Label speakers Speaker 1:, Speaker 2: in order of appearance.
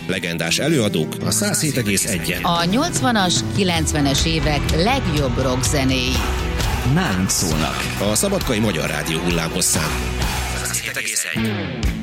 Speaker 1: Legendás előadók a 107,1-en.
Speaker 2: A 80-as, 90-es évek legjobb rockzenéi.
Speaker 3: Nálunk szólnak.
Speaker 1: A Szabadkai Magyar Rádió hullámhosszán. 107,1.